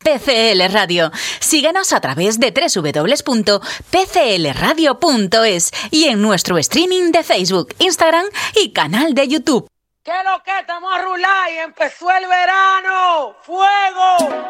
PCL Radio. Síguenos a través de www.pclradio.es y en nuestro streaming de Facebook, Instagram y canal de YouTube. ¿Qué lo que estamos a rular y empezó el verano? ¡Fuego!